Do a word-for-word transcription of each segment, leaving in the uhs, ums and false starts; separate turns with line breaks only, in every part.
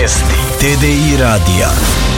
Vesti T D I radija.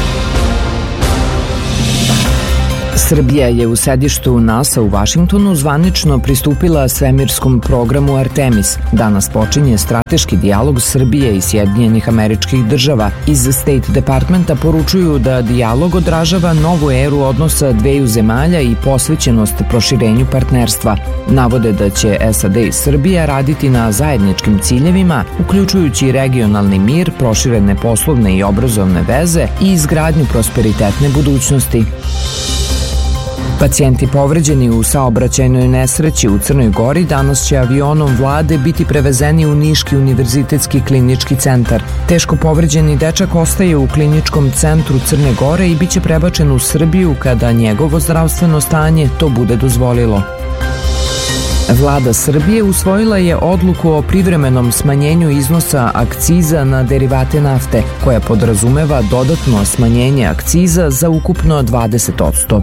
Srbija je u sedištu NASA u Vašingtonu zvanično pristupila svemirskom programu Artemis. Danas počinje strateški dijalog Srbije i Sjedinjenih Američkih Država. Iz State Departmenta poručuju da dijalog odražava novu eru odnosa dveju zemalja i posvećenost proširenju partnerstva. Navode da će S A D i Srbija raditi na zajedničkim ciljevima, uključujući regionalni mir, proširene poslovne i obrazovne veze i izgradnju prosperitetne budućnosti. Pacijenti povređeni u saobraćajnoj nesreći u Crnoj Gori danas će avionom vlade biti prevezeni u Niški univerzitetski klinički centar. Teško povređeni dečak ostaje u kliničkom centru Crne Gore i bit će prebačen u Srbiju kada njegovo zdravstveno stanje to bude dozvolilo. Vlada Srbije usvojila je odluku o privremenom smanjenju iznosa akciza na derivate nafte, koja podrazumeva dodatno smanjenje akciza za ukupno dvadeset posto.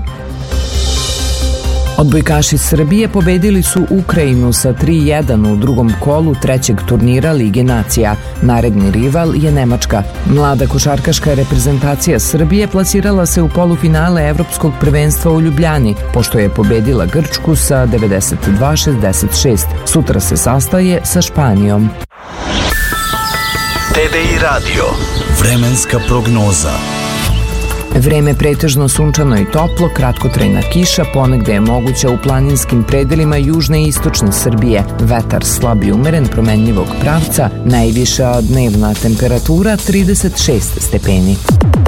Odbojkaši Srbije pobedili su Ukrajinu sa tri jedan u drugom kolu trećeg turnira Lige nacija. Naredni rival je Nemačka. Mlada košarkaška reprezentacija Srbije plasirala se u polufinale Evropskog prvenstva u Ljubljani, pošto je pobedila Grčku sa devedeset dva šezdeset šest. Sutra se sastaje sa Španijom.
T D I radio. Vremenska prognoza.
Vreme pretežno sunčano i toplo, kratkotrajna kiša, ponegde je moguća u planinskim predelima južne i istočne Srbije. Vetar slab i umeren, promenljivog pravca, najviša dnevna temperatura trideset šest stepeni.